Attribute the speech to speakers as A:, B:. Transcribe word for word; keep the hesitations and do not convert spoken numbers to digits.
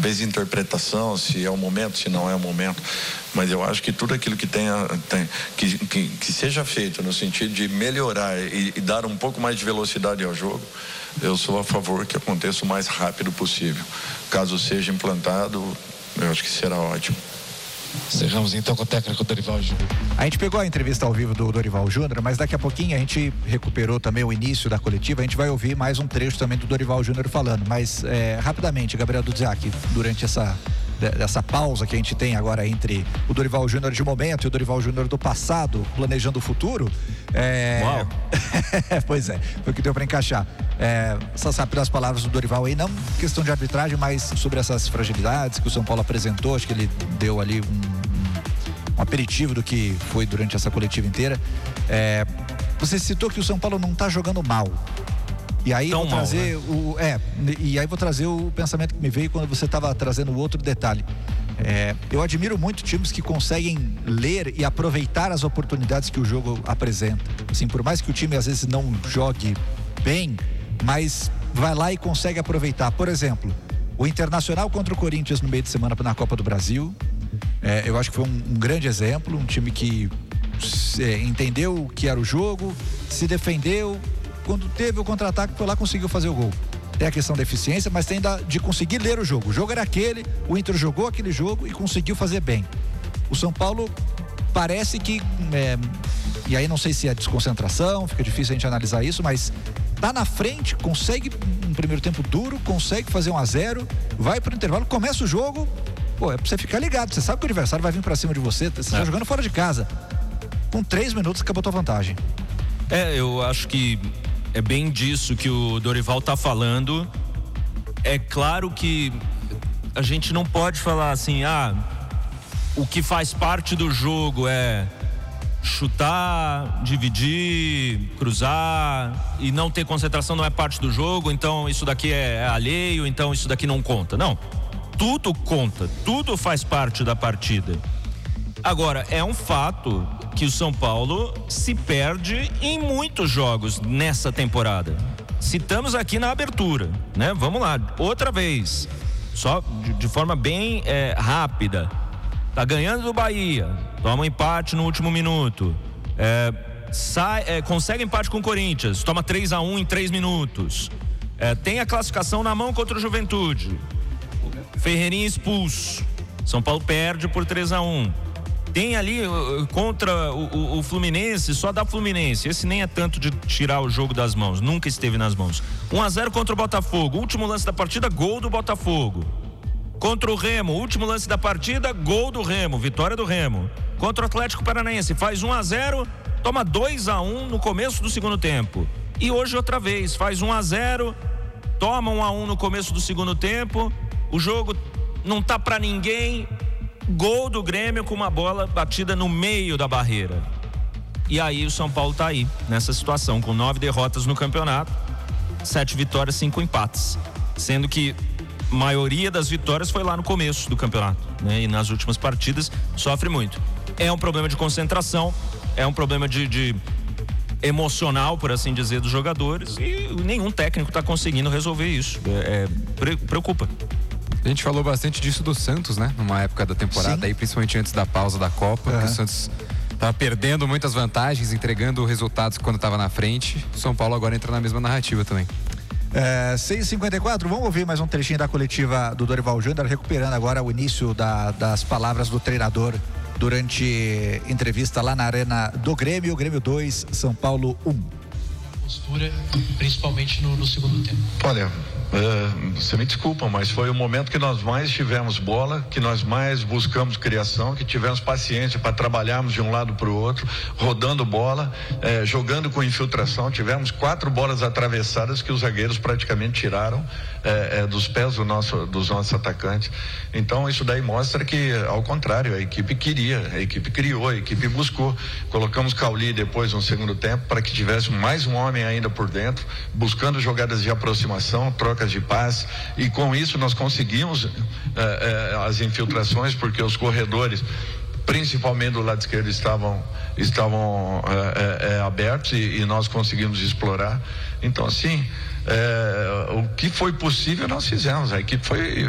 A: talvez interpretação, se é o momento, se não é o momento, mas eu acho que tudo aquilo que tenha, tem, que, que, que seja feito no sentido de melhorar e, e dar um pouco mais de velocidade ao jogo, eu sou a favor que aconteça o mais rápido possível. Caso seja implantado, eu acho que será ótimo.
B: Cerramos então com o técnico Dorival Júnior.
C: A gente pegou a entrevista ao vivo do Dorival Júnior, mas daqui a pouquinho a gente recuperou também o início da coletiva. A gente vai ouvir mais um trecho também do Dorival Júnior falando. Mas é, rapidamente, Gabriel Dudziak, durante essa, essa pausa que a gente tem agora entre o Dorival Júnior de momento e o Dorival Júnior do passado, planejando o futuro. É...
D: Uau!
C: Pois é, foi o que deu para encaixar. É, essas rápidas palavras do Dorival aí, não questão de arbitragem, mas sobre essas fragilidades que o São Paulo apresentou. Acho que ele deu ali um, um aperitivo do que foi durante essa coletiva inteira. É, você citou que o São Paulo não está jogando mal. E aí
D: Tão
C: vou
D: mal,
C: trazer
D: né?
C: o é, e aí vou trazer o pensamento que me veio quando você estava trazendo o outro detalhe. É, eu admiro muito times que conseguem ler e aproveitar as oportunidades que o jogo apresenta. Assim, por mais que o time às vezes não jogue bem, mas vai lá e consegue aproveitar. Por exemplo, o Internacional contra o Corinthians no meio de semana na Copa do Brasil. É, eu acho que foi um, um grande exemplo, um time que é, entendeu o que era o jogo, se defendeu. Quando teve o contra-ataque, foi lá e conseguiu fazer o gol. Tem a questão da eficiência, mas tem da, de conseguir ler o jogo. O jogo era aquele, o Inter jogou aquele jogo e conseguiu fazer bem. O São Paulo parece que, é, e aí não sei se é desconcentração, fica difícil a gente analisar isso, mas tá na frente, consegue um primeiro tempo duro, consegue fazer um a zero, vai pro intervalo, começa o jogo, pô, é pra você ficar ligado, você sabe que o adversário vai vir pra cima de você, você é. tá jogando fora de casa. Com três minutos acabou a tua vantagem.
D: É, eu acho que é bem disso que o Dorival tá falando. É claro que a gente não pode falar assim, ah, o que faz parte do jogo é chutar, dividir, cruzar e não ter concentração não é parte do jogo, então isso daqui é alheio, então isso daqui não conta. Não, tudo conta, tudo faz parte da partida. Agora, é um fato que o São Paulo se perde em muitos jogos nessa temporada. Citamos aqui na abertura, né? Vamos lá, outra vez, só de, de forma bem é, rápida. Tá ganhando do Bahia, toma um empate no último minuto. É, sai, é, consegue empate com o Corinthians, toma três a um em três minutos. É, tem a classificação na mão contra o Juventude. Ferreirinha expulso. São Paulo perde por três a um. Tem ali uh, contra o, o, o Fluminense, só dá Fluminense. Esse nem é tanto de tirar o jogo das mãos, nunca esteve nas mãos. um a zero contra o Botafogo, último lance da partida, gol do Botafogo. Contra o Remo, último lance da partida, gol do Remo, vitória do Remo. Contra o Atlético Paranaense, faz um a zero, toma dois a um no começo do segundo tempo. E hoje outra vez, faz um a zero, toma um a um no começo do segundo tempo. O jogo não tá pra ninguém. Gol do Grêmio com uma bola batida no meio da barreira. E aí o São Paulo tá aí, nessa situação, com nove derrotas no campeonato, sete vitórias, cinco empates. Sendo que a maioria das vitórias foi lá no começo do campeonato, né? E nas últimas partidas sofre muito. É um problema de concentração, é um problema de, de emocional, por assim dizer, dos jogadores, e nenhum técnico tá conseguindo resolver isso. É, é, preocupa.
E: A gente falou bastante disso do Santos, né? Numa época da temporada, aí, principalmente antes da pausa da Copa,
C: uhum.
E: que o Santos tava perdendo muitas vantagens, entregando resultados quando estava na frente. O São Paulo agora entra na mesma narrativa também.
C: É, seis e cinquenta e quatro, vamos ouvir mais um trechinho da coletiva do Dorival Júnior, recuperando agora o início da, das palavras do treinador durante entrevista lá na Arena do Grêmio. Grêmio dois, São Paulo um.
F: Postura, principalmente no, no segundo tempo.
A: Olha, uh, você me desculpa, mas foi o momento que nós mais tivemos bola, que nós mais buscamos criação, que tivemos paciência para trabalharmos de um lado para o outro, rodando bola, eh, jogando com infiltração. Tivemos quatro bolas atravessadas que os zagueiros praticamente tiraram eh, eh, dos pés do nosso, dos nossos atacantes. Então isso daí mostra que, ao contrário, a equipe queria, a equipe criou, a equipe buscou. Colocamos Cauli depois no segundo tempo para que tivesse mais um homem ainda por dentro, buscando jogadas de aproximação, trocas de passe, e com isso nós conseguimos eh, eh, as infiltrações, porque os corredores, principalmente do lado esquerdo, estavam estavam é, é, abertos, e, e nós conseguimos explorar. Então, assim, é, o que foi possível nós fizemos. A equipe foi